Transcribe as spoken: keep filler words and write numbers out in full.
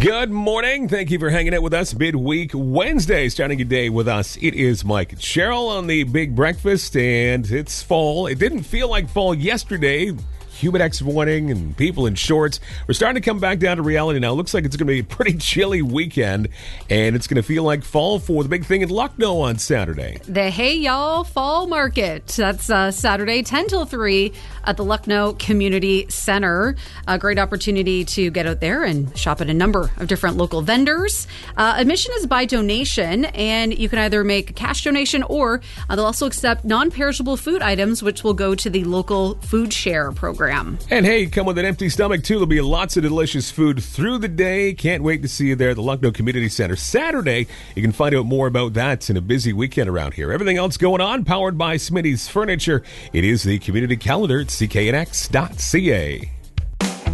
Good morning. Thank you for hanging out with us midweek Wednesday, starting your day with us. It is Mike and Cheryl on the Big Breakfast, and it's fall. It didn't feel like fall yesterday. Humidex warning and people in shorts. We're starting to come back down to reality now. It looks like it's going to be a pretty chilly weekend, and it's going to feel like fall for the big thing in Lucknow on Saturday. The Hey Y'all Fall Market. That's uh, Saturday, ten till three at the Lucknow Community Center. A great opportunity to get out there and shop at a number of different local vendors. Uh, admission is by donation, and you can either make a cash donation or uh, they'll also accept non-perishable food items, which will go to the local food share program. And hey, come with an empty stomach too. There'll be lots of delicious food through the day. Can't wait to see you there at the Lucknow Community Center Saturday. You can find out more about that in a busy weekend around here. Everything else going on, powered by Smitty's Furniture. It is the community calendar at C K N X dot C A.